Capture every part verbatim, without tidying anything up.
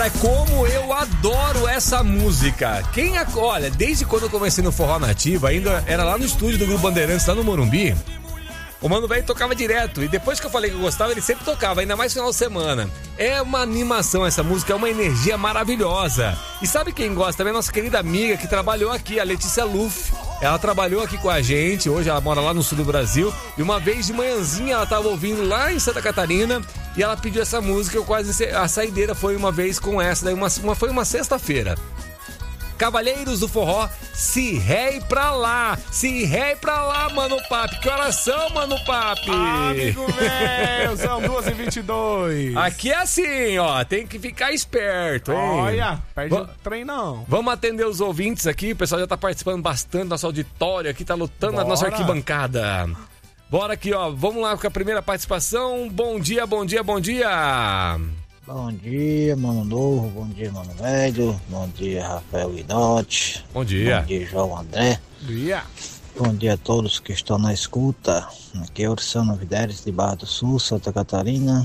Cara, como eu adoro essa música. Quem, olha, desde quando eu comecei no Forró Nativa, ainda era lá no estúdio do Grupo Bandeirantes, lá no Morumbi, o Mano Velho tocava direto. E depois que eu falei que eu gostava, ele sempre tocava, ainda mais final de semana. É uma animação essa música, é uma energia maravilhosa. E sabe quem gosta também? Nossa querida amiga que trabalhou aqui, a Letícia Luff. Ela trabalhou aqui com a gente, hoje ela mora lá no sul do Brasil. E uma vez de manhãzinha ela tava ouvindo lá em Santa Catarina e ela pediu essa música. Eu quase, a saideira foi uma vez com essa, daí uma, uma, foi uma sexta-feira. Cavalheiros do Forró, se rei pra lá, se rei pra lá, Mano Papi. Que horas são, Mano Papi? Ah, amigo velho, são duas e vinte e dois. Aqui é assim, ó, tem que ficar esperto, hein? Olha, perde Va- o trem não. Vamos atender os ouvintes aqui, o pessoal já tá participando bastante do nosso auditório aqui, tá lutando na Bora. nossa arquibancada. Bora aqui, ó, vamos lá com a primeira participação. Bom dia, bom dia, bom dia. Bom dia, Mano Novo, bom dia, Mano Velho, bom dia, Rafael Guidotti, Bom dia. bom dia, João André, Dia. bom dia a todos que estão na escuta. Aqui é Ursano Videres, de Barra do Sul, Santa Catarina.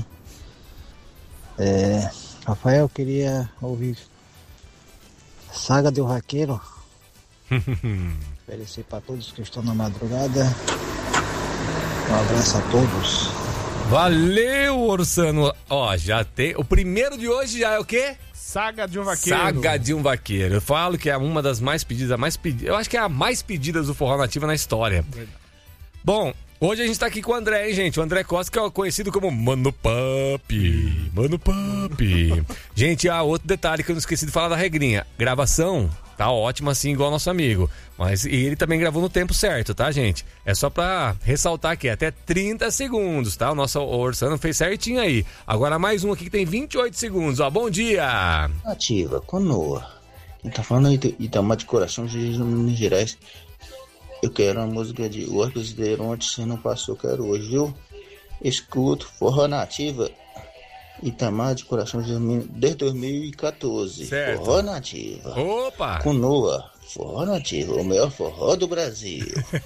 É, Rafael, eu queria ouvir Saga do Vaqueiro. Oferecer para todos que estão na madrugada. Um abraço a todos. Valeu, Orsano. Ó, já tem. O primeiro de hoje já é o quê? Saga de um vaqueiro. Saga de um Vaqueiro. Eu falo que é uma das mais pedidas, a mais pedida. Eu acho que é a mais pedida do Forró Nativa na história. Bom, hoje a gente tá aqui com o André, hein, gente? O André Costa, que é conhecido como Mano Papi. Mano Papi. Gente, há outro detalhe que eu não esqueci de falar da regrinha. Gravação tá ótima assim, igual nosso amigo. Mas e ele também gravou no tempo certo, tá, gente? É só pra ressaltar aqui, até trinta segundos, tá? O nosso Orsano fez certinho aí. Agora mais um aqui que tem vinte e oito segundos, ó. Bom dia! Nativa, Conoa. Quem tá falando aí, Itamar de Coração, de Minas Gerais. Eu quero uma música de Orcas de Ontem, se não passou, quero hoje, viu? Escuto, Forró Nativa, Itamar de Coração, desde dois mil e quatorze. Certo. Forró Nativa. Opa! Conoa, Forró Nativa, o melhor forró do Brasil.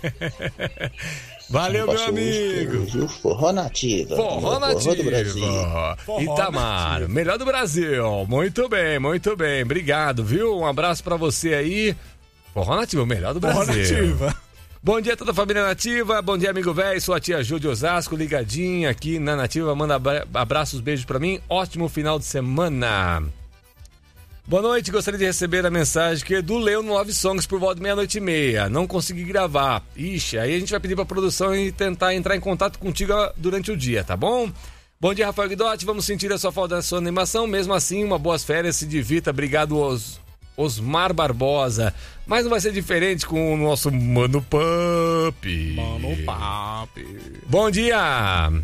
Valeu, meu amigo! Hoje, Forró Nativa. Forró o melhor Forró do Brasil. Nativa. Forró Itamar, Nativa. melhor do Brasil. Muito bem, muito bem. Obrigado, viu? Um abraço pra você aí. Forró Nativa, o melhor do Forró Brasil. Nativa. Bom dia a toda a família Nativa, bom dia amigo velho, sou a tia Ju de Osasco, ligadinha aqui na Nativa, manda abra- abraços, beijos pra mim, ótimo final de semana. Boa noite, gostaria de receber a mensagem que Edu leu no Love Songs por volta de meia-noite e meia, não consegui gravar. Ixi, aí a gente vai pedir pra produção e tentar entrar em contato contigo durante o dia, tá bom? Bom dia, Rafael Guidotti, vamos sentir a sua falta da sua animação, mesmo assim, uma boas férias, se divirta, obrigado Os... Osmar Barbosa, mas não vai ser diferente com o nosso Mano Papi. Mano Papi. Bom dia!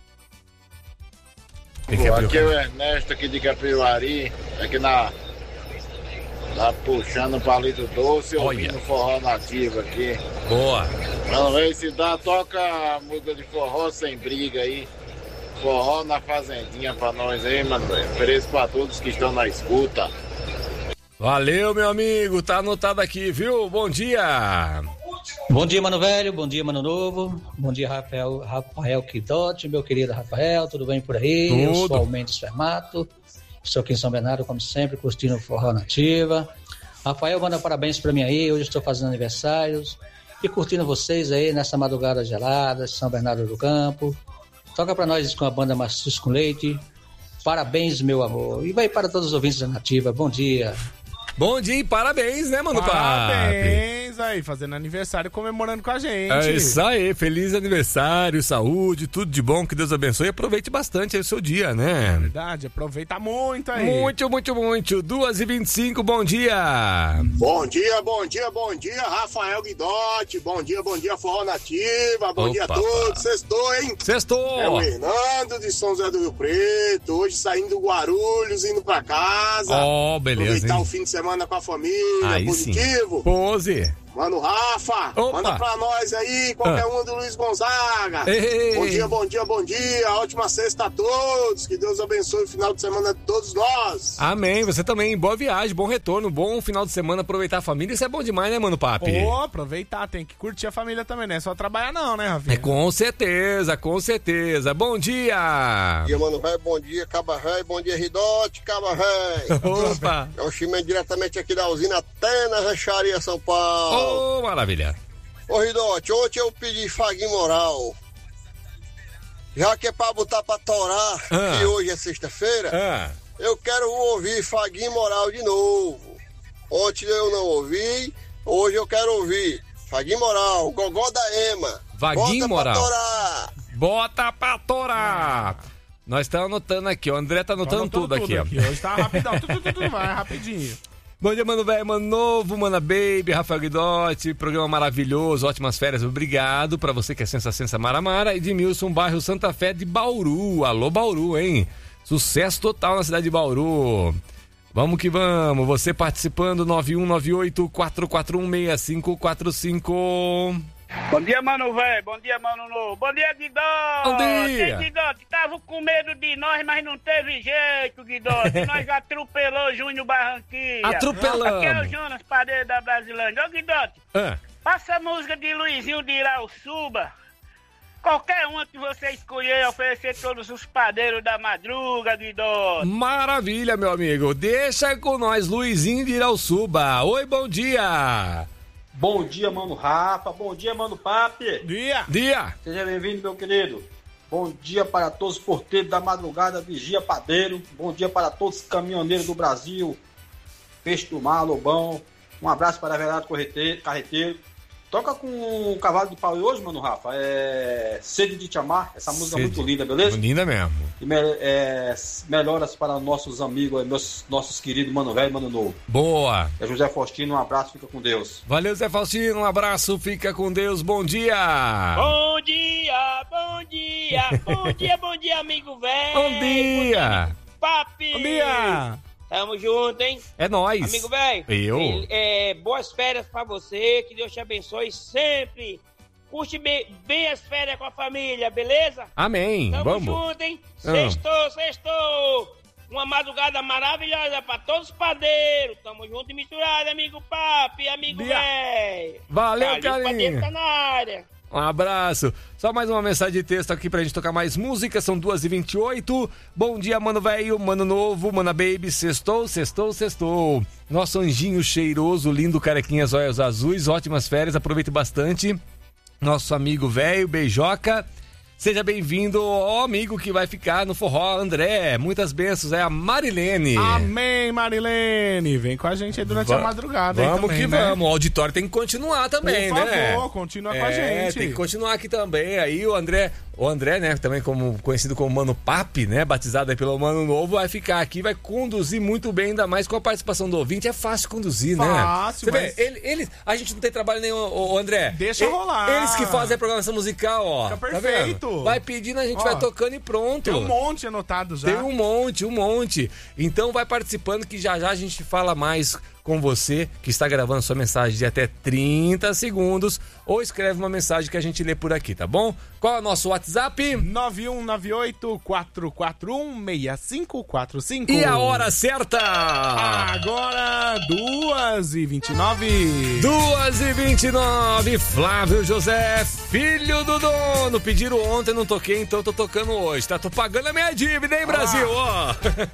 Tem que Pô, abrir o aqui é o Ernesto aqui de Capivari, aqui na, na puxando o palito doce, Olha. ouvindo forró nativo aqui. Boa! Vamos ver se dá, toca a música de forró sem briga aí. Forró na fazendinha pra nós aí, mano. Ofereço pra todos que estão na escuta. Valeu, meu amigo, tá anotado aqui, viu? Bom dia! Bom dia, Mano Velho, bom dia, Mano Novo, bom dia, Rafael, Rafael Guidotti, meu querido Rafael, tudo bem por aí? Tudo. Eu sou Almendes Fermato, estou aqui em São Bernardo, como sempre, curtindo o Forró Nativa. Rafael, manda parabéns pra mim aí, hoje estou fazendo aniversários e curtindo vocês aí nessa madrugada gelada, São Bernardo do Campo. Toca pra nós com a banda Maciço com Leite, parabéns, meu amor, e vai para todos os ouvintes da Nativa, bom dia. Bom dia e parabéns, né, Mano Papi? Parabéns aí, fazendo aniversário, comemorando com a gente. É isso aí, feliz aniversário, saúde, tudo de bom, que Deus abençoe e aproveite bastante aí o seu dia, né? Verdade, aproveita muito aí. Muito, muito, muito. duas e vinte e cinco, bom dia! Bom dia, bom dia, bom dia, Rafael Guidotti. Bom dia, bom dia, Forró Nativa. Bom Opa, dia a todos. Sextou, hein? Sextou! É o Hernando de São José do Rio Preto. Hoje saindo do Guarulhos, indo pra casa. Ó, beleza, Aproveitar hein? o fim de semana com a família. Aí positivo. sim. Pose! Mano Rafa, Opa. manda pra nós aí, qualquer Ah. um do Luiz Gonzaga. Ei. Bom dia, bom dia, bom dia. Ótima sexta a todos. Que Deus abençoe o final de semana de todos nós. Amém, você também. Boa viagem, bom retorno, bom final de semana, aproveitar a família. Isso é bom demais, né, Mano Papi? Pô, aproveitar, tem que curtir a família também, não é só trabalhar não, né, Rafinha? É, com certeza, com certeza. Bom dia! Bom dia, mano, velho. Bom dia, Caba Véi. Bom dia, Ridote, Caba Véi. Opa! É o Chimé diretamente aqui da usina até na Rancharia São Paulo. Ô, maravilha! Ô, Ridote, ontem eu pedi Faguinho Moral. Já que é pra botar pra torar, Ah. e hoje é sexta-feira, Ah, eu quero ouvir Faguinho Moral de novo. Ontem eu não ouvi, hoje eu quero ouvir. Faguinho Moral, Gogó da Ema. Vaguinho Bota pra Moral. torar. bota pra torar! Nós estamos anotando aqui, o André tá anotando, Tô tudo, aqui, ó. Hoje tá rapidão, tudo, tudo, tudo, vai rapidinho. Bom dia, Mano Velho, Mano Novo, Mana Baby, Rafael Guidotti, programa maravilhoso, ótimas férias, obrigado pra você que é Sensa Sensa Maramara, Edmilson, bairro Santa Fé de Bauru, alô Bauru, hein? Sucesso total na cidade de Bauru. Vamos que vamos, você participando, nove um nove oito, quatro quatro um, seis cinco quatro cinco. Bom dia, mano velho. Bom dia, mano novo. Bom dia, Guidotti. Bom dia. Ei, Guidotti, tava com medo de nós, mas não teve jeito, Guidotti. Nós atropelou Júnior Barranquilla. Atropelamos. Aqui é o Jonas Padeiro da Brasilândia. Ô, Guidotti, Ah, passa a música de Luizinho de Irauçuba. Qualquer uma que você escolher, oferecer todos os padeiros da madruga, Guidotti. maravilha, meu amigo. Deixa com nós, Luizinho de Irauçuba. Oi, bom dia. Bom dia, mano Rafa. Bom dia, mano Papi. Dia. Dia. Seja bem-vindo, meu querido. Bom dia para todos os porteiros da madrugada, vigia padeiro. Bom dia para todos os caminhoneiros do Brasil. Peixe do mar, lobão. Um abraço para Everardo Correteiro, Carreteiro. Toca com o Cavalo de Pau hoje, mano Rafa. É Sede de Te Amar. Essa música é Sede. muito linda, beleza? Linda mesmo. E me- é, melhoras para nossos amigos, meus, nossos queridos Mano Velho e Mano Novo. Boa. É José Faustino, um abraço, fica com Deus. Valeu, Zé Faustino. Um abraço, fica com Deus. Bom dia. Bom dia, bom dia, bom dia, bom dia, amigo velho. Bom dia. Papi. Bom dia. Tamo junto, hein? É nóis. Amigo velho. Eu? É, boas férias pra você, que Deus te abençoe sempre. Curte bem, bem as férias com a família, beleza? Amém. Tamo Vamos. junto, hein? Ah. Sextou, sextou. Uma madrugada maravilhosa pra todos os padeiros. Tamo junto e misturado, amigo papi, amigo Dia. velho. Valeu, Carlinhos carinho. Padeiro tá na área. Um abraço. Só mais uma mensagem de texto aqui pra gente tocar mais música. São duas e vinte e oito. Bom dia, mano velho, mano novo, mana baby. Sextou, sextou, sextou. Nosso anjinho cheiroso, lindo, carequinhas, olhos azuis. Ótimas férias, aproveite bastante. Nosso amigo velho, beijoca. Seja bem-vindo, ó amigo que vai ficar no forró, André. Muitas bênçãos, é a Marilene. Amém, Marilene. Vem com a gente aí durante Va- a madrugada. aí Vamos também, que né? vamos. O auditório tem que continuar também, Por né? favor, continua com a É, gente. tem que continuar aqui também. Aí o André, o André, né, também como conhecido como Mano Papi, né, batizado aí pelo Mano Novo, vai ficar aqui, vai conduzir muito bem, ainda mais com a participação do ouvinte. É fácil conduzir, né? Fácil, Você mas- vê, ele, ele, a gente não tem trabalho nenhum, ô, ô, André. Deixa E- rolar. Eles que fazem a programação musical, ó. Fica Tá perfeito. vendo? Vai pedindo, a gente Ó, vai tocando e pronto. Tem um monte anotado já. Tem um monte, um monte. Então vai participando que já já a gente fala mais com você que está gravando sua mensagem de até trinta segundos ou escreve uma mensagem que a gente lê por aqui, tá bom? Qual é o nosso WhatsApp? nove um nove oito, quatro quatro um, seis cinco quatro cinco. E a hora certa? Agora, duas e vinte e nove. duas e vinte e nove. Flávio José, filho do dono. Pediram ontem, não toquei, então tô tocando hoje, tá? Tô pagando a minha dívida, hein, Brasil? Ó.